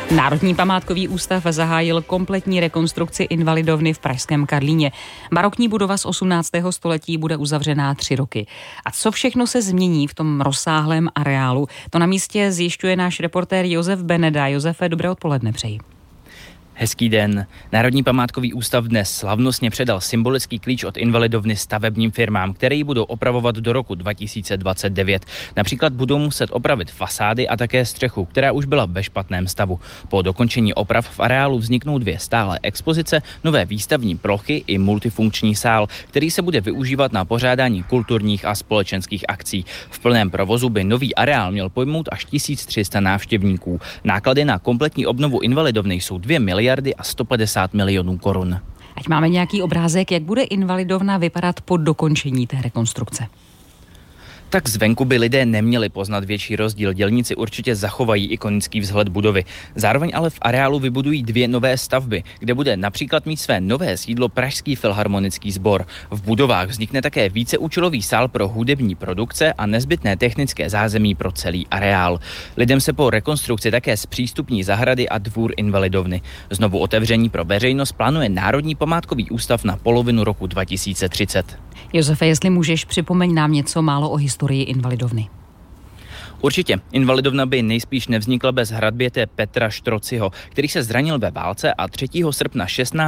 Národní památkový ústav zahájil kompletní rekonstrukci invalidovny v pražském Karlíně. Barokní budova z 18. století bude uzavřená 3 roky. A co všechno se změní v tom rozsáhlém areálu, to na místě zjišťuje náš reportér Josef Beneda. Josefe, dobré odpoledne přeji. Hezký den. Národní památkový ústav dnes slavnostně předal symbolický klíč od invalidovny stavebním firmám, které ji budou opravovat do roku 2029. Například budou muset opravit fasády a také střechu, která už byla ve špatném stavu. Po dokončení oprav v areálu vzniknou 2 stálé expozice, nové výstavní plochy i multifunkční sál, který se bude využívat na pořádání kulturních a společenských akcí. V plném provozu by nový areál měl pojmout až 1300 návštěvníků. Náklady na kompletní obnovu invalidovny jsou 2 miliardy a 150 milionů korun. Ať máme nějaký obrázek, jak bude invalidovna vypadat po dokončení té rekonstrukce. Tak zvenku by lidé neměli poznat větší rozdíl. Dělníci určitě zachovají ikonický vzhled budovy. Zároveň ale v areálu vybudují 2 nové stavby, kde bude například mít své nové sídlo Pražský filharmonický sbor. V budovách vznikne také víceúčelový sál pro hudební produkce a nezbytné technické zázemí pro celý areál. Lidem se po rekonstrukci také zpřístupní zahrady a dvůr invalidovny. Znovu otevření pro veřejnost plánuje Národní památkový ústav na polovinu roku 2030. Josefe, jestli můžeš, připomeň nám něco málo o historii invalidovny. Určitě. Invalidovna by nejspíš nevznikla bez hraběte Petra Štrociho, který se zranil ve válce a 3. srpna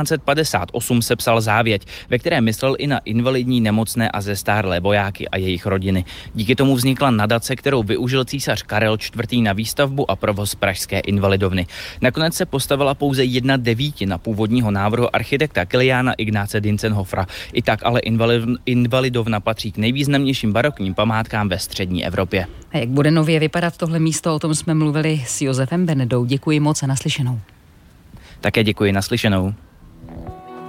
1658 sepsal závěť, ve které myslel i na invalidní, nemocné a zestárlé vojáky a jejich rodiny. Díky tomu vznikla nadace, kterou využil císař Karel IV. Na výstavbu a provoz pražské invalidovny. Nakonec se postavila pouze 1/9 původního návrhu architekta Kiliána Ignáce Dientzenhofera. I tak ale invalidovna patří k nejvýznamnějším barokním památkám ve střední Evropě. A jak bude nově vypadat tohle místo, o tom jsme mluvili s Josefem Benedou. Děkuji moc a naslyšenou. Také děkuji, naslyšenou.